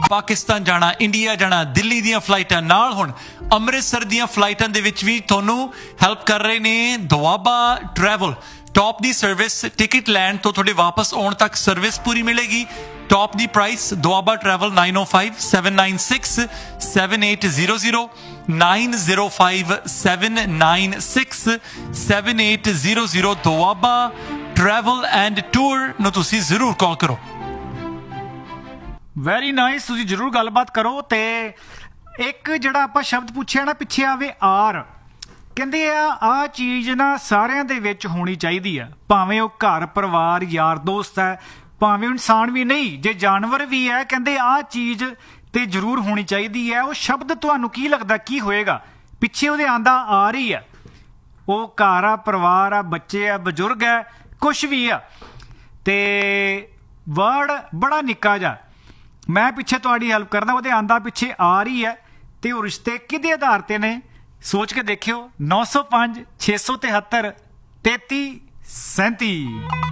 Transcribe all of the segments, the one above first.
ਪਾਕਿਸਤਾਨ ਜਾਣਾ, ਇੰਡੀਆ ਜਾਣਾ, ਦਿੱਲੀ ਦੀਆਂ ਫਲਾਈਟਾਂ ਨਾਲ ਹੁਣ ਅੰਮ੍ਰਿਤਸਰ ਦੀਆਂ ਫਲਾਈਟਾਂ ਦੇ ਵਿੱਚ ਵੀ ਤੁਹਾਨੂੰ ਹੈਲਪ ਕਰ ਰਹੇ ਨੇ ਦੁਆਬਾ ਟਰੈਵਲ। ਟੌਪ ਦੀ ਸਰਵਿਸ, ਟਿਕਟ ਲੈਣ ਤੋਂ ਤੁਹਾਡੇ ਵਾਪਸ ਆਉਣ ਤੱਕ ਸਰਵਿਸ ਪੂਰੀ ਮਿਲੇਗੀ। Top the price Doaba travel 9057967800 9057967800 Doaba travel and tour ਨੂੰ ਤੁਸੀਂ ਜ਼ਰੂਰ ਕਾਲ ਕਰੋ। ਵੈਰੀ ਨਾਈਸ, ਤੁਸੀਂ ਜ਼ਰੂਰ ਗੱਲਬਾਤ ਕਰੋ। ਤੇ ਇੱਕ ਜਿਹੜਾ ਆਪਾਂ ਸ਼ਬਦ ਪੁੱਛਿਆ ਨਾ ਪਿੱਛੇ ਆਵੇ ਆਰ, ਕਹਿੰਦੇ ਆ ਚੀਜ਼ ਨਾ ਸਾਰਿਆਂ ਦੇ ਵਿੱਚ ਹੋਣੀ ਚਾਹੀਦੀ ਆ, ਭਾਵੇਂ ਉਹ ਘਰ ਪਰਿਵਾਰ ਯਾਰ ਦੋਸਤ ਹੈ, ਭਾਵੇਂ ਉਹ ਇਨਸਾਨ ਵੀ ਨਹੀਂ, ਜੇ ਜਾਨਵਰ ਵੀ ਹੈ, ਕਹਿੰਦੇ ਆਹ ਚੀਜ਼ ਤੇ ਜ਼ਰੂਰ ਹੋਣੀ ਚਾਹੀਦੀ ਹੈ। ਉਹ ਸ਼ਬਦ ਤੁਹਾਨੂੰ ਕੀ ਲੱਗਦਾ ਕੀ ਹੋਏਗਾ? ਪਿੱਛੇ ਉਹਦੇ ਆਂਦਾ ਆ ਰਹੀ ਆ, ਉਹ ਘਰ ਆ, ਪਰਿਵਾਰ ਆ, ਬੱਚੇ ਆ, ਬਜ਼ੁਰਗ ਹੈ, ਕੁਛ ਵੀ ਆ, ਤੇ ਵਰਡ ਬੜਾ ਨਿੱਕਾ ਜਿਹਾ। ਮੈਂ ਪਿੱਛੇ ਤੁਹਾਡੀ ਹੈਲਪ ਕਰਦਾ, ਉਹਦੇ ਆਂਦਾ ਪਿੱਛੇ ਆ ਰਹੀ ਹੈ, ਤੇ ਉਹ ਰਿਸ਼ਤੇ ਕਿਹਦੇ ਆਧਾਰ ਤੇ ਨੇ? ਸੋਚ ਕੇ ਦੇਖਿਓ। 905 673 3337।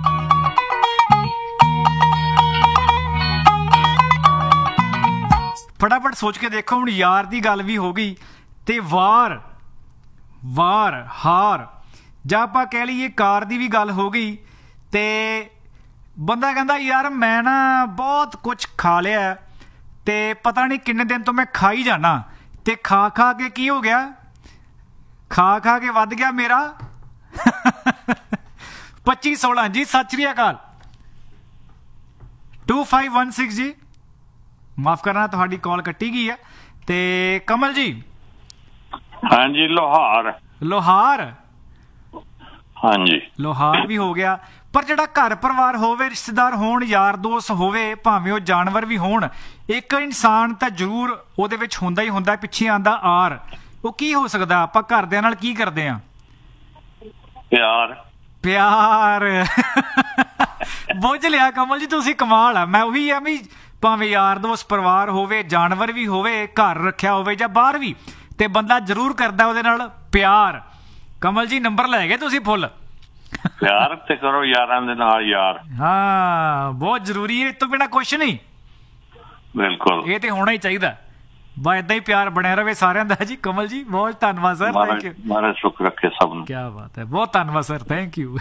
ਫਟਾਫਟ ਸੋਚ ਕੇ ਦੇਖੋ। ਹੁਣ ਯਾਰ ਦੀ ਗੱਲ ਵੀ ਹੋ ਗਈ, ਤੇ ਵਾਰ ਹਾਰ, ਜਾਂ ਆਪਾਂ ਕਹਿ ਲਈਏ ਕਾਰ ਦੀ ਵੀ ਗੱਲ ਹੋ ਗਈ। ਤੇ ਬੰਦਾ ਕਹਿੰਦਾ ਯਾਰ ਮੈਂ ਨਾ ਬਹੁਤ ਕੁਝ ਖਾ ਲਿਆ, ਤੇ ਪਤਾ ਨਹੀਂ ਕਿੰਨੇ ਦਿਨ ਤੋਂ ਮੈਂ ਖਾ ਹੀ ਜਾਣਾ, ਤੇ ਖਾ ਕੇ ਕੀ ਹੋ ਗਿਆ? ਖਾ ਕੇ ਵੱਧ ਗਿਆ ਮੇਰਾ 2516 ਜੀ। ਸਤਿ ਸ਼੍ਰੀ ਅਕਾਲ। 2516 ਜੀ, ਮਾਫ ਕਰਨਾ ਤੁਹਾਡੀ ਕਾਲ ਕੱਟੀ ਗਈ ਹੈ। ਤੇ ਕਮਲ ਜੀ? ਹਾਂਜੀ, ਲੋਹਾਰ। ਹਾਂਜੀ, ਲੋਹਾਰ ਵੀ ਹੋ ਗਿਆ। ਪਰ ਜਿਹੜਾ ਘਰ ਪਰਿਵਾਰ ਹੋਵੇ, ਰਿਸ਼ਤੇਦਾਰ ਹੋਣ, ਯਾਰ ਦੋਸਤ ਹੋਵੇ, ਭਾਵੇਂ ਉਹ ਜਾਨਵਰ ਵੀ ਹੋਣ, ਇੱਕ ਇਨਸਾਨ ਤਾਂ ਜ਼ਰੂਰ ਉਹਦੇ ਵਿੱਚ ਹੁੰਦਾ ਹੀ ਹੁੰਦਾ। ਪਿੱਛੇ ਆਂਦਾ ਆਰ, ਉਹ ਕੀ ਹੋ ਸਕਦਾ? ਆਪਾਂ ਘਰਦਿਆਂ ਨਾਲ ਕੀ ਕਰਦੇ ਆ? ਪਿਆਰ ਬੁੱਝ ਲਿਆ ਕਮਲ ਜੀ, ਤੁਸੀਂ ਕਮਾਲ ਆ। ਮੈਂ ਉਹੀ ਆ ਵੀ ਭਾਵੇਂ ਯਾਰ ਦੋਸਤ, ਪਰਿਵਾਰ ਹੋਵੇ, ਜਾਨਵਰ ਵੀ ਹੋਵੇ, ਘਰ ਰੱਖਿਆ ਹੋਵੇ ਜਾਂ ਬਾਹਰ ਵੀ, ਤੇ ਬੰਦਾ ਜ਼ਰੂਰ ਕਰਦਾ ਉਹਦੇ ਨਾਲ ਪਿਆਰ। ਕਮਲ ਜੀ ਨੰਬਰ ਲੈ ਗਏ ਤੁਸੀਂ ਫੁੱਲ। ਪਿਆਰ ਤੇ ਕਰੋ ਯਾਰਾਂ ਦੇ ਨਾਲ ਯਾਰ। ਹਾਂ, ਬਹੁਤ ਜ਼ਰੂਰੀ ਹੈ, ਇਸ ਤੋਂ ਬਿਨਾਂ ਕੁਛ ਨਹੀਂ। ਬਿਲਕੁਲ, ਇਹ ਤੇ ਹੋਣਾ ਹੀ ਚਾਹੀਦਾ। ਬਸ ਏਦਾਂ ਹੀ ਪਿਆਰ ਬਣਿਆ ਰਵੇ ਸਾਰਿਆਂ ਦਾ ਜੀ। ਕਮਲ ਜੀ ਬਹੁਤ ਧੰਨਵਾਦ ਸਰ, ਥੈਂਕ ਯੂ। ਮਹਾਰਾਜ ਸੁੱਖ ਰੱਖੇ ਸਭ ਨੂੰ। ਕਿਆ ਬਾਤ ਹੈ, ਬਹੁਤ ਧੰਨਵਾਦ ਸਰ, ਥੈਂਕ ਯੂ।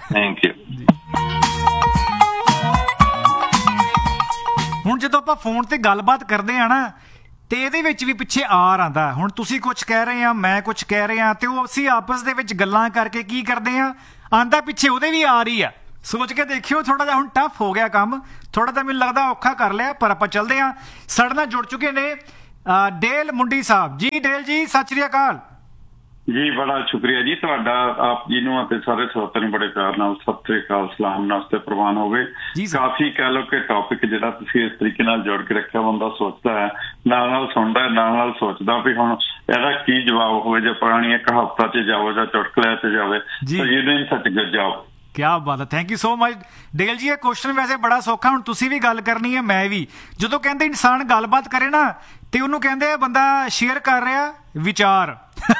ਹੁਣ ਜਦੋਂ ਆਪਾਂ ਫੋਨ ਤੇ ਗੱਲਬਾਤ ਕਰਦੇ ਆ ਨਾ, ਤੇ ਇਹਦੇ ਵਿੱਚ ਵੀ ਪਿੱਛੇ ਆਰ ਆਂਦਾ। ਹੁਣ ਤੁਸੀਂ ਕੁਛ ਕਹਿ ਰਹੇ ਆ, ਮੈਂ ਕੁਛ ਕਹਿ ਰਹੇ ਆ, ਤੇ ਉਹ ਅਸੀਂ ਆਪਸ ਦੇ ਵਿੱਚ ਗੱਲਾਂ ਕਰਕੇ ਕੀ ਕਰਦੇ ਆ, ਆਂਦਾ ਪਿੱਛੇ ਉਹਦੇ ਵੀ ਆ ਰਹੀ ਆ। ਸੋਚ ਕੇ ਦੇਖਿਓ, ਥੋੜਾ ਜਿਹਾ ਹੁਣ ਟਫ ਹੋ ਗਿਆ ਕੰਮ, ਥੋੜਾ ਤਾਂ ਮੈਨੂੰ ਲੱਗਦਾ ਔਖਾ ਕਰ ਲਿਆ, ਪਰ ਆਪਾਂ ਚੱਲਦੇ ਆ। ਸਾਡੇ ਨਾਲ ਜੁੜ ਚੁੱਕੇ ਨੇ ਡੇਲ ਮੁੰਡੀ ਸਾਹਿਬ ਜੀ। ਡੇਲ ਜੀ ਸਤਿ ਸ਼੍ਰੀ ਅਕਾਲ ਜੀ। ਬੜਾ ਸ਼ੁਕਰੀਆ ਜੀ ਤੁਹਾਡਾ, ਆਪ ਜੀ ਨੂੰ ਅਤੇ ਸਾਰੇ ਸਰੋਤਿਆਂ ਨੂੰ ਬੜੇ ਪਿਆਰ ਨਾਲ ਸਤਿ ਸ਼੍ਰੀ ਅਕਾਲ, ਸਲਾਮ, ਨਮਸਤੇ ਪ੍ਰਵਾਨ ਹੋਵੇ। ਕਾਫੀ ਕਹਿ ਲਓ ਕਿ ਟੌਪਿਕ ਜਿਹੜਾ ਤੁਸੀਂ ਇਸ ਤਰੀਕੇ ਨਾਲ ਜੋੜ ਕੇ ਰੱਖਿਆ, ਬੰਦਾ ਸੋਚਦਾ ਹੈ, ਨਾਲ ਸੁਣਦਾ, ਨਾਲ ਸੋਚਦਾ ਵੀ ਹੁਣ ਇਹਦਾ ਕੀ ਜਵਾਬ ਹੋਵੇ। ਜੇ ਪੁਰਾਣੀ ਕਹਾਵਤਾਂ 'ਚ ਜਾਵੇ ਜਾਂ ਚੁਟਕਲਿਆਂ 'ਚ ਜਾਵੇ, ਤਾਂ ਇਹਦੇ ਸੱਚ ਜਵਾਬ। ਕਿਆ ਬਾਤ ਹੈ, thank you so much Del ਜੀ। ਇਹ ਕੁਐਸਚਨ ਵੈਸੇ ਬੜਾ ਸੌਖਾ, ਹੁਣ ਤੁਸੀਂ ਵੀ ਗੱਲ ਕਰਨੀ ਹੈ, ਮੈਂ ਵੀ। ਜਦੋਂ ਕਹਿੰਦੇ ਇਨਸਾਨ ਗੱਲਬਾਤ ਕਰੇ ਨਾ, ਤੇ ਉਹਨੂੰ ਕਹਿੰਦੇ ਆ ਬੰਦਾ ਸ਼ੇਅਰ ਕਰ ਰਿਹਾ ਵਿਚਾਰ।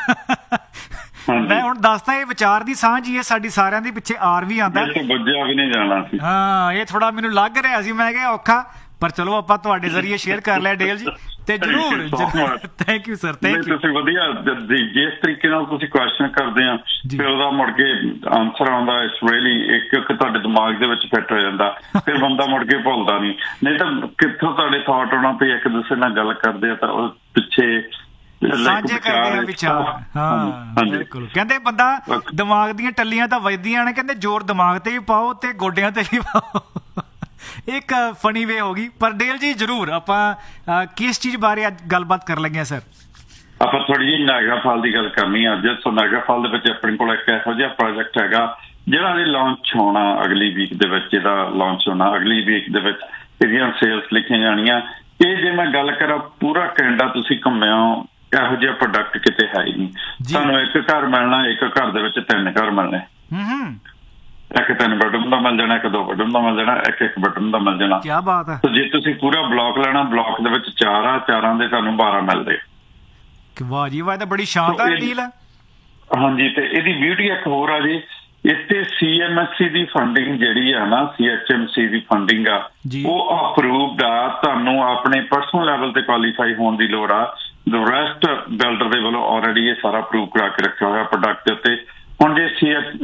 ਮੈਂ ਹੁਣ ਦੱਸਦਾ, ਇਹ ਵਿਚਾਰ ਦੀ ਸਾਂਝ ਹੀ ਹੈ ਸਾਡੀ ਸਾਰਿਆਂ ਦੇ, ਪਿੱਛੇ ਆਰ ਵੀ ਆਉਂਦਾ। ਹਾਂ, ਇਹ ਥੋੜਾ ਮੈਨੂੰ ਲੱਗ ਰਿਹਾ ਸੀ, ਮੈਂ ਕਿਹਾ ਔਖਾ, ਪਰ ਚਲੋ ਆਪਾਂ ਤੁਹਾਡੇ ਜ਼ਰੀਏ ਸ਼ੇਅਰ ਕਰ ਲਿਆ ਡੇਲ ਜੀ, ਤੇ ਜ਼ਰੂਰ। Thank you sir, thank you. ਤੁਸੀਂ ਵਧੀਆ, ਜਿਸ ਤਰੀਕੇ ਨਾਲ ਤੁਸੀਂ ਕੁਐਸਚਨ ਕਰਦੇ ਆ, ਫਿਰ ਉਹਦਾ ਮੁੜ ਕੇ ਆਨਸਰ ਆਉਂਦਾ, ਇਟਸ ਰੀਅਲੀ ਇੱਕ ਤੁਹਾਡੇ ਦਿਮਾਗ ਦੇ ਵਿੱਚ ਫਿੱਟ ਹੋ ਜਾਂਦਾ, ਫਿਰ ਬੰਦਾ ਮੁੜ ਕੇ ਭੁੱਲਦਾ ਨਹੀਂ ਤਾਂ ਕਿੱਥੋਂ ਤੁਹਾਡੇ ਥਾਟ ਆਉਣਾ ਪਈ। ਇੱਕ ਦੂਸਰੇ ਨਾਲ ਗੱਲ ਕਰਦੇ ਆ ਤਾਂ ਉਹ ਪਿੱਛੇ ਸਾਂਝੇ ਕਰਦੇ ਆ ਵਿਚਾਰ। ਹਾਂ ਬਿਲਕੁਲ, ਕਹਿੰਦੇ ਬੰਦਾ ਦਿਮਾਗ ਦੀਆਂ ਟੱਲੀਆਂ ਤਾਂ ਵੱਜਦੀਆਂ ਨੇ, ਕਹਿੰਦੇ ਜ਼ੋਰ ਦਿਮਾਗ ਤੇ ਵੀ ਪਾਓ ਤੇ ਗੋਡਿਆਂ ਤੇ ਵੀ ਪਾਓ। ਇੱਕ ਫਨੀ ਵੇ ਹੋ ਗਈ। ਪਰ ਡੇਲ ਜੀ ਜ਼ਰੂਰ ਆਪਾਂ ਕਿਸ ਚੀਜ਼ ਬਾਰੇ ਅੱਜ ਗੱਲਬਾਤ ਕਰ ਲੱਗੇ ਸਰ? ਆਪਾਂ ਥੋੜੀ ਜਿਹੀ ਨਾਇਗਰਾ ਫਾਲ ਦੀ ਗੱਲ ਕਰਨੀ ਆ ਅੱਜ। ਸੋ ਨਾਇਗਰਾ ਫਾਲ ਦੇ ਵਿੱਚ ਆਪਣੇ ਕੋਲ ਇੱਕ ਇਹੋ ਜਿਹਾ ਪ੍ਰੋਜੈਕਟ ਹੈਗਾ ਜਿਹੜਾ ਇਹ ਲਾਂਚ ਹੋਣਾ ਅਗਲੀ ਵੀਕ ਦੇ ਵਿੱਚ। ਇਹਦਾ ਲਾਂਚ ਹੋਣਾ ਅਗਲੀ ਵੀਕ ਦੇ ਵਿੱਚ, ਇਹਦੀਆਂ ਸੇਲਸ ਲਿਖੀਆਂ ਜਾਣੀਆਂ। ਇਹ ਜੇ ਮੈਂ ਗੱਲ ਕਰਾਂ, ਪੂਰਾ ਕੈਨੇਡਾ ਤੁਸੀਂ ਘੁੰਮਿਆ, ਇਹੋ ਜਿਹਾ ਪ੍ਰੋਡਕਟ ਕਿਤੇ ਹੈ ਹੀ ਨਹੀਂ। ਤੁਹਾਨੂੰ ਇੱਕ ਘਰ ਮਿਲਣਾ, ਇੱਕ ਘਰ ਦੇ ਵਿੱਚ 3 ਘਰ ਮਿਲਣੇ। ਇੱਕ 3 ਬੈਡਰੂਮ ਦਾ ਮਿਲ ਜਾਣਾ, ਇੱਕ 2 ਬੈਡਰੂਮ ਦਾ ਮਿਲ ਜਾਣਾ, ਇੱਕ ਬੈਡਰੂਮ ਦਾ ਮਿਲ ਜਾਣਾ। ਕਿਆ ਬਾਤ ਹੈ। ਜੇ ਤੁਸੀਂ ਪੂਰਾ ਬਲਾਕ ਲੈਣਾ, ਬਲਾਕ ਦੇ ਵਿੱਚ 4 ਆ, 4 ਦੇ ਤੁਹਾਨੂੰ 12 ਮਿਲਦੇ। ਵਾਹ ਜੀ ਵਾਹ, ਤਾਂ ਬੜੀ ਸ਼ਾਨਦਾਰ ਡੀਲ ਹੈ। ਹਾਂਜੀ, ਤੇ ਇਹਦੀ ਬਿਊਟੀ ਇੱਕ ਹੋਰ ਆ ਜੀ ਇੱਥੇ CMSC ਦੀ ਫੰਡਿੰਗ ਜਿਹੜੀ ਆ ਨਾ, CHMC ਦੀ ਫੰਡਿੰਗ ਆ, ਉਹ ਅਪਰੂਵਡ ਆ। ਤੁਹਾਨੂੰ ਆਪਣੇ ਪਰਸਨਲ ਲੈਵਲ ਤੇ ਕੁਆਲੀਫਾਈ ਹੋਣ ਦੀ ਲੋੜ ਆ। ਰੈਸਟ ਬਿਲਡਰ ਦੇ ਵੱਲੋਂ ਆਲਰੇਡੀ ਇਹ ਸਾਰਾ ਅਪਰੂਵ ਕਰਾ ਕੇ ਰੱਖਿਆ ਹੋਇਆ ਪ੍ਰੋਡਕਟ ਉੱਤੇ। ਹੁਣ ਜੇ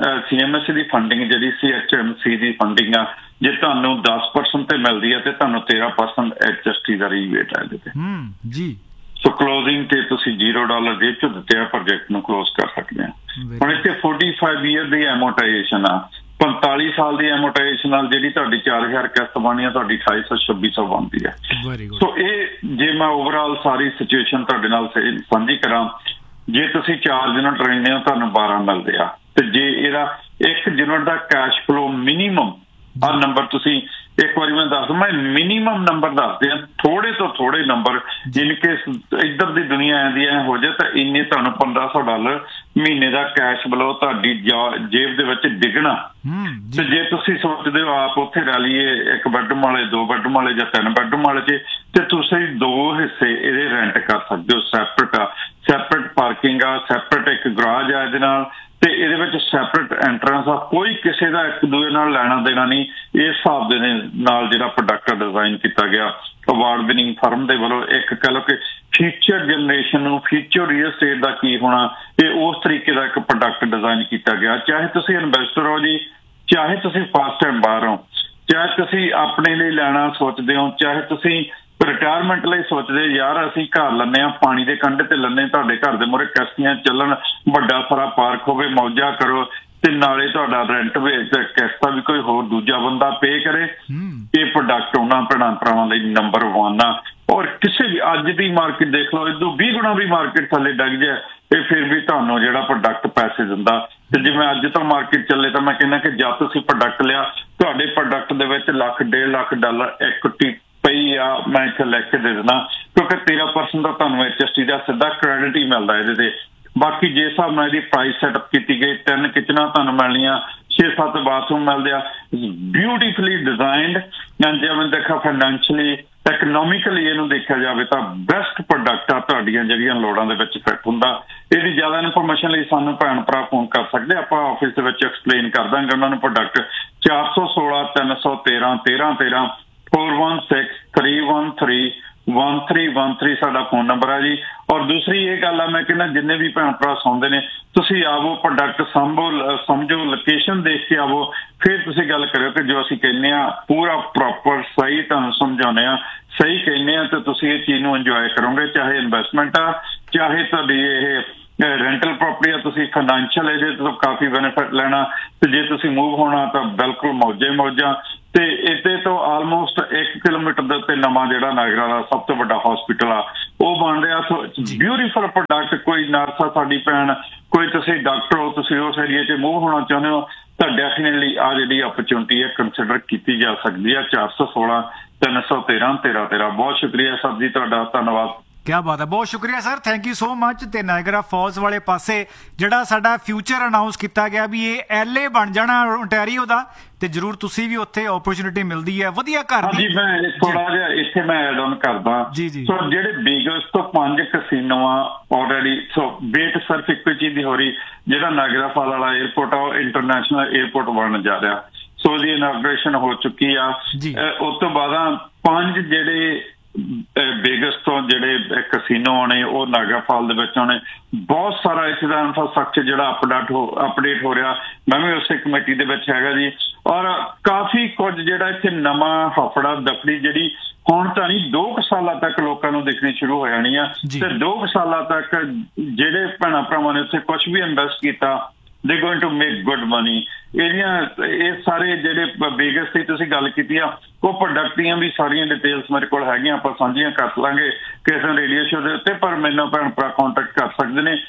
CMSC ਦੀ ਫੰਡਿੰਗ ਜਿਹੜੀ CHMC ਦੀ ਫੰਡਿੰਗ ਆ, ਜੇ ਤੁਹਾਨੂੰ 10% ਤੇ ਮਿਲਦੀ ਹੈ ਤੇ ਤੁਹਾਨੂੰ 13% HST ਦਾ ਰੀਬੇਟ ਆ ਇਹਦੇ ਤੇ ਜੀ। ਸੋ ਕਲੋਜ਼ਿੰਗ ਤੇ ਤੁਸੀਂ $0 ਜੇਬ ਚ ਦਿੱਤੇ ਆ, ਪ੍ਰੋਜੈਕਟ ਨੂੰ ਕਲੋਜ਼ ਕਰ ਸਕਦੇ ਆ। ਹੁਣ ਇੱਥੇ 45 ਈਅਰ ਦੀ ਐਮੋਟਾਈਜੇਸ਼ਨ ਆ, 45 ਸਾਲ ਦੀ ਐਮੋਟਾਈਜੇਸ਼ਨ ਨਾਲ ਜਿਹੜੀ ਤੁਹਾਡੀ 4000 ਕਿਸ਼ਤ ਬਣੀ ਆ, ਤੁਹਾਡੀ 2800-2600 ਬਣਦੀ ਹੈ। ਸੋ ਇਹ ਜੇ ਮੈਂ ਓਵਰਆਲ ਸਾਰੀ ਸਿਚੁਏਸ਼ਨ ਤੁਹਾਡੇ ਨਾਲ ਸਾਂਝੀ ਕਰਾਂ, ਜੇ ਤੁਸੀਂ 4 ਯੂਨਿਟ ਰਹਿੰਦੇ ਹੋ ਤੁਹਾਨੂੰ 12 ਮਿਲਦੇ ਆ, ਤੇ ਜੇ ਇਹਦਾ 1 ਯੂਨਿਟ ਦਾ ਕੈਸ਼ ਫਲੋ ਮਿਨੀਮਮ ਆਹ ਨੰਬਰ ਤੁਸੀਂ ਇੱਕ ਵਾਰੀ ਮੈਂ ਦੱਸ, ਮੈਂ ਮਿਨੀਮਮ ਨੰਬਰ ਦੱਸਦੇ ਆ, ਥੋੜੇ ਤੋਂ ਥੋੜੇ ਨੰਬਰ, ਜਿਨ ਕੇਸ ਇੱਧਰ ਦੀ ਦੁਨੀਆ ਆਂਦੀ ਐ ਹੋ ਜਾਏ ਤਾਂ ਇੰਨੇ ਤੁਹਾਨੂੰ $1500 ਮਹੀਨੇ ਦਾ ਕੈਸ਼ ਫਲੋ ਤੁਹਾਡੀ ਜੇਬ ਦੇ ਵਿੱਚ ਡਿੱਗਣਾ। ਤੇ ਜੇ ਤੁਸੀਂ ਸੋਚਦੇ ਹੋ ਆਪ ਉੱਥੇ ਰਹਿ ਲਈਏ 1 ਬੈਡਰੂਮ ਵਾਲੇ, 2 ਬੈਡਰੂਮ ਵਾਲੇ ਜਾਂ 3 ਬੈਡਰੂਮ ਵਾਲੇ ਚ, ਤੇ ਤੁਸੀਂ 2 ਹਿੱਸੇ ਇਹਦੇ ਰੈਂਟ ਕਰ ਸਕਦੇ ਹੋ। ਸੈਪਰੇਟ ਆ, ਸੈਪਰੇਟ ਪਾਰਕਿੰਗ ਆ, ਸੈਪਰੇਟ ਇੱਕ ਗਰਾਜ ਆ ਇਹਦੇ ਨਾਲ, ਤੇ ਇਹਦੇ ਵਿੱਚ ਸੈਪਰੇਟ ਐਂਟਰੈਂਸ ਆ। ਕੋਈ ਕਿਸੇ ਦਾ ਇੱਕ ਦੂਜੇ ਨਾਲ ਲੈਣਾ ਦੇਣਾ ਨਹੀਂ। ਇਸ ਹਿਸਾਬ ਦੇ ਨਾਲ ਜਿਹੜਾ ਪ੍ਰੋਡਕਟ ਡਿਜ਼ਾਈਨ ਕੀਤਾ ਗਿਆ ਅਵਾਰਡ ਵਿਨਿੰਗ ਫਰਮ ਦੇ ਵੱਲੋਂ, ਇੱਕ ਕਹਿ ਲਓ ਕਿ ਫਿਊਚਰ ਜਨਰੇਸ਼ਨ ਨੂੰ ਫਿਊਚਰ ਰੀਅਲ estate ਦਾ ਕੀ ਹੋਣਾ, ਇਹ ਉਸ ਤਰੀਕੇ ਦਾ ਇੱਕ ਪ੍ਰੋਡਕਟ ਡਿਜ਼ਾਈਨ ਕੀਤਾ ਗਿਆ। ਚਾਹੇ ਤੁਸੀਂ ਇਨਵੈਸਟਰ ਹੋ ਜੀ, ਚਾਹੇ ਤੁਸੀਂ ਫਸਟ ਟਾਈਮ ਬਾਹਰ ਹੋ, ਚਾਹੇ ਤੁਸੀਂ ਆਪਣੇ ਲਈ ਲੈਣਾ ਸੋਚਦੇ ਹੋ, ਚਾਹੇ ਤੁਸੀਂ ਰਿਟਾਇਰਮੈਂਟ ਲਈ ਸੋਚਦੇ ਯਾਰ ਅਸੀਂ ਘਰ ਲੈਂਦੇ ਆ ਪਾਣੀ ਦੇ ਕੰਢੇ ਤੇ ਲੈਂਦੇ, ਤੁਹਾਡੇ ਘਰ ਦੇ ਮੂਹਰੇ ਕਿਸ਼ਤੀਆਂ ਚੱਲਣ, ਵੱਡਾ ਸਾਰਾ ਪਾਰਕ ਹੋਵੇ, ਮੌਜਾਂ ਕਰੋ, ਤੇ ਨਾਲੇ ਤੁਹਾਡਾ ਰੈਂਟ ਵੀ ਕਿਸ਼ਤਾਂ ਵੀ ਕੋਈ ਹੋਰ ਦੂਜਾ ਬੰਦਾ ਪੇ ਕਰੇ। ਇਹ ਪ੍ਰੋਡਕਟ ਉਹਨਾਂ ਭੈਣਾਂ ਭਰਾਵਾਂ ਲਈ ਨੰਬਰ 1 ਆ। ਔਰ ਕਿਸੇ ਵੀ ਅੱਜ ਦੀ ਮਾਰਕੀਟ ਦੇਖ ਲਓ, ਇਦੋਂ 20 ਗੁਣਾ ਵੀ ਮਾਰਕੀਟ ਥੱਲੇ ਡਿੱਗ ਜਾਏ, ਇਹ ਫਿਰ ਵੀ ਤੁਹਾਨੂੰ ਜਿਹੜਾ ਪ੍ਰੋਡਕਟ ਪੈਸੇ ਦਿੰਦਾ। ਤੇ ਜਿਵੇਂ ਅੱਜ ਤੋਂ ਮਾਰਕੀਟ ਚੱਲੇ ਤਾਂ ਮੈਂ ਕਹਿੰਦਾ ਕਿ ਜਦ ਤੁਸੀਂ ਪ੍ਰੋਡਕਟ ਲਿਆ, ਤੁਹਾਡੇ ਪ੍ਰੋਡਕਟ ਦੇ ਵਿੱਚ $1 1.5 ਲੱਖ ਇਕੁਇਟੀ ਪਈ ਆ, ਮੈਂ ਇੱਥੇ ਲਿਖ ਕੇ ਦੇ ਦਿੰਦਾ, ਕਿਉਂਕਿ 13% ਦਾ ਤੁਹਾਨੂੰ HST ਦਾ ਸਿੱਧਾ ਕ੍ਰੈਡਿਟ ਹੀ ਮਿਲਦਾ ਇਹਦੇ ਤੇ। ਬਾਕੀ ਜਿਸ ਹਿਸਾਬ ਨਾਲ ਇਹਦੀ ਪ੍ਰਾਈਸ ਸੈਟਅਪ ਕੀਤੀ ਗਈ, 3 ਕਿਚਨਾਂ ਤੁਹਾਨੂੰ ਮਿਲਣੀਆਂ, 6-7 ਬਾਥਰੂਮ ਮਿਲਦੇ ਆ, ਬਿਊਟੀਫੁਲੀ ਡਿਜ਼ਾਈਨਡ। ਜੇ ਮੈਂ ਦੇਖਾਂ ਫਾਈਨੈਂਸ਼ੀਅਲੀ ਇਕਨੋਮਿਕਲੀ ਇਹਨੂੰ ਦੇਖਿਆ ਜਾਵੇ ਤਾਂ ਬੈਸਟ ਪ੍ਰੋਡਕਟ ਆ, ਤੁਹਾਡੀਆਂ ਜਿਹੜੀਆਂ ਲੋੜਾਂ ਦੇ ਵਿੱਚ ਫਿੱਟ ਹੁੰਦਾ। ਇਹਦੀ ਜ਼ਿਆਦਾ ਇਨਫੋਰਮੇਸ਼ਨ ਲਈ ਸਾਨੂੰ ਭੈਣ ਭਰਾ ਫੋਨ ਕਰ ਸਕਦੇ, ਆਪਾਂ ਆਫਿਸ ਦੇ ਵਿੱਚ ਐਕਸਪਲੇਨ ਕਰ ਦਾਂਗੇ ਉਹਨਾਂ ਨੂੰ ਪ੍ਰੋਡਕਟ। 416 313 1313 416-313-1313 ਸਾਡਾ ਫੋਨ ਨੰਬਰ ਹੈ ਜੀ। ਔਰ ਦੂਸਰੀ ਇਹ ਗੱਲ ਆ, ਮੈਂ ਕਹਿੰਦਾ ਜਿੰਨੇ ਵੀ ਭੈਣ ਭਰਾ ਸੁਣਦੇ ਨੇ, ਤੁਸੀਂ ਆਵੋ, ਪ੍ਰੋਡਕਟ ਸਮਝੋ, ਲੋਕੇਸ਼ਨ ਦੇਖ ਕੇ ਆਵੋ, ਫਿਰ ਤੁਸੀਂ ਗੱਲ ਕਰਿਓ ਕਿ ਜੋ ਅਸੀਂ ਕਹਿੰਦੇ ਆ ਪੂਰਾ ਪ੍ਰੋਪਰ ਸਹੀ ਤੁਹਾਨੂੰ ਸਮਝਾਉਂਦੇ ਆ, ਸਹੀ ਕਹਿੰਦੇ ਆ, ਤੇ ਤੁਸੀਂ ਇਹ ਚੀਜ਼ ਨੂੰ ਇੰਜੋਏ ਕਰੋਗੇ। ਚਾਹੇ ਇਨਵੈਸਟਮੈਂਟ ਆ, ਚਾਹੇ ਤੁਹਾਡੀ ਇਹ ਰੈਂਟਲ ਪ੍ਰੋਪਰਟੀ ਆ, ਤੁਸੀਂ ਫਾਈਨੈਂਸ਼ੀਅਲ ਇਹਦੇ ਤੋਂ ਕਾਫੀ ਬੈਨੀਫਿਟ ਲੈਣਾ, ਤੇ ਜੇ ਤੁਸੀਂ ਮੂਵ ਹੋਣਾ ਤਾਂ ਬਿਲਕੁਲ ਮੌਜਾਂ। ਤੇ ਇਹਦੇ ਤੋਂ ਆਲਮੋਸਟ 1 ਕਿਲੋਮੀਟਰ ਦੇ ਉੱਤੇ ਨਵਾਂ ਜਿਹੜਾ ਨਾਇਗਰਾ ਦਾ ਸਭ ਤੋਂ ਵੱਡਾ ਹਸਪੀਟਲ ਆ ਉਹ ਬਣ ਰਿਹਾ। So beautiful product. ਕੋਈ ਨਰਸ ਆ ਸਾਡੀ ਭੈਣ, ਕੋਈ ਤੁਸੀਂ ਡਾਕਟਰ ਹੋ, ਤੁਸੀਂ ਉਸ ਏਰੀਏ 'ਚ ਮੂਵ ਹੋਣਾ ਚਾਹੁੰਦੇ ਹੋ ਤਾਂ ਡੈਫੀਨੇਟਲੀ ਆ ਜਿਹੜੀ ਅਪਰਚੁਨਿਟੀ ਹੈ ਕੰਸੀਡਰ ਕੀਤੀ ਜਾ ਸਕਦੀ ਹੈ। 416 313 1313। ਬਹੁਤ ਸ਼ੁਕਰੀਆ ਸਰ ਜੀ ਤੁਹਾਡਾ, ਧੰਨਵਾਦ। ਕਿਆ ਬਾਤ ਹੈ, ਬਹੁਤ ਸ਼ੁਕਰੀਆ sir, thank you so much. ਤੇ ਨਾਇਗਰਾ ਫਾਲਸ ਵਾਲੇ ਪਾਸੇ ਜਿਹੜਾ ਸਾਡਾ ਫਿਊਚਰ ਅਨਾਉਂਸ ਕੀਤਾ ਗਿਆ ਵੀ ਇਹ LA ਬਣ ਜਾਣਾ ਓਨਟਾਰੀਓ ਦਾ, ਤੇ ਜ਼ਰੂਰ ਤੁਸੀਂ ਵੀ ਉੱਥੇ ਓਪਰਚੁਨਿਟੀ ਮਿਲਦੀ ਹੈ ਵਧੀਆ ਘਰ ਦੀ। ਜੀ ਮੈਂ ਥੋੜਾ ਜਿਹਾ ਇੱਥੇ ਮੈਂ ਐਡ ਆਨ ਕਰਦਾ। ਸੋ ਜਿਹੜੇ ਬਿਗਸ ਤੋਂ 5 ਕਸੀਨੋ ਆ ਆਲਰੇਡੀ, ਸੋ ਵੇਟ ਸਿਰਫ ਇੱਕੋ ਚੀਜ਼ ਦੀ ਹੋ ਰਹੀ, ਜਿਹੜਾ ਨਾਇਗਰਾ ਫਾਲ ਵਾਲਾ 에ਅਰਪੋਰਟ ਆ ਉਹ ਇੰਟਰਨੈਸ਼ਨਲ 에ਅਰਪੋਰਟ ਬਣਨ ਜਾ ਰਿਹਾ। ਸੋ ਉਹਦੀ ਇਨਾਗਰੇਸ਼ਨ ਹੋ ਚੁੱਕੀ ਆ। ਉਸ ਤੋਂ ਬਾਅਦ 5 ਜਿਹੜੇ ਵੇਗਸ ਤੋਂ ਜਿਹੜੇ ਕਸੀਨੋ ਆਉਣੇ ਉਹ ਨਾਇਗਰਾ ਫਾਲ ਦੇ ਵਿੱਚ ਆਉਣੇ। ਬਹੁਤ ਸਾਰਾ ਇੱਥੇ ਦਾ ਇਨਫਰਾਸਟਰਕਚਰ ਜਿਹੜਾ ਅਪਡੇਟ ਹੋ ਰਿਹਾ। ਮੈਂ ਵੀ ਉਸੇ ਕਮੇਟੀ ਦੇ ਵਿੱਚ ਹੈਗਾ ਜੀ। ਔਰ ਕਾਫੀ ਕੁਝ ਜਿਹੜਾ ਇੱਥੇ ਨਵਾਂ ਹਫੜਾ ਦਫੜੀ ਜਿਹੜੀ ਹੁਣ ਤਾਂ ਨਹੀਂ 2 ਸਾਲਾਂ ਤੱਕ ਲੋਕਾਂ ਨੂੰ ਦੇਖਣੀ ਸ਼ੁਰੂ ਹੋ ਜਾਣੀ ਆ। ਤੇ 2 ਸਾਲਾਂ ਤੱਕ ਜਿਹੜੇ ਭੈਣਾਂ ਭਰਾਵਾਂ ਨੇ ਉੱਥੇ ਕੁਝ ਵੀ ਇਨਵੈਸਟ ਕੀਤਾ, ਦੇ going to make good money. ਇਹ ਸਾਰੇ ਜਿਹੜੇ ਵੇਗਸ ਦੀ ਤੁਸੀਂ ਗੱਲ ਕੀਤੀ ਆ, ਉਹ ਪ੍ਰੋਡਕਟ ਦੀਆਂ ਵੀ ਸਾਰੀਆਂ ਡਿਟੇਲਸ ਮੇਰੇ ਕੋਲ ਹੈਗੀਆਂ, ਆਪਾਂ ਸਾਂਝੀਆਂ ਕਰ ਲਾਂਗੇ ਕਿਸੇ ਰੇਡੀਓ ਸ਼ੋ ਦੇ ਉੱਤੇ। ਪਰ ਮੈਨੂੰ ਭੈਣ ਭਰਾ ਕੰਟੈਕਟ ਕਰ ਸਕਦੇ ਨੇ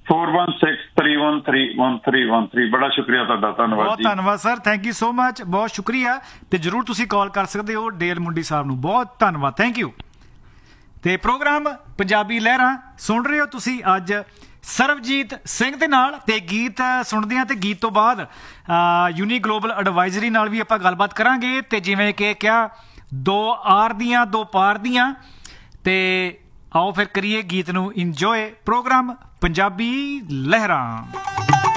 416-313-1313। ਬੜਾ ਸ਼ੁਕਰੀਆ ਤੁਹਾਡਾ, ਧੰਨਵਾਦ। ਬਹੁਤ ਧੰਨਵਾਦ sir, thank you so much, ਬਹੁਤ ਸ਼ੁਕਰੀਆ। ਤੇ ਜ਼ਰੂਰ ਤੁਸੀਂ ਕਾਲ ਕਰ ਸਕਦੇ ਹੋ ਡੇਲ ਮੁੰਡੀ ਸਾਹਿਬ ਨੂੰ। ਬਹੁਤ ਧੰਨਵਾਦ, ਥੈਂਕ ਯੂ। ਤੇ ਪ੍ਰੋਗਰਾਮ ਪੰਜਾਬੀ ਲਹਿਰਾਂ ਸੁਣ ਰਹੇ ਹੋ ਤੁਸੀਂ ਅੱਜ ਸਰਬਜੀਤ ਸਿੰਘ ਦੇ ਨਾਲ। ਤੇ ਗੀਤ ਸੁਣਦੇ ਹਾਂ ਤੇ ਗੀਤ ਤੋਂ ਬਾਅਦ ਯੂਨੀ ਗਲੋਬਲ ਐਡਵਾਈਜ਼ਰੀ ਨਾਲ ਵੀ ਆਪਾਂ ਗੱਲਬਾਤ ਕਰਾਂਗੇ। ਤੇ ਜਿਵੇਂ ਕਿ ਕਿਹਾ 2 ਆਰ ਦੀਆਂ 2 ਪਾਰ ਦੀਆਂ। ਤੇ ਆਓ ਫਿਰ ਕਰੀਏ ਗੀਤ ਨੂੰ ਇੰਜੋਏ। ਪ੍ਰੋਗਰਾਮ ਪੰਜਾਬੀ ਲਹਿਰਾਂ।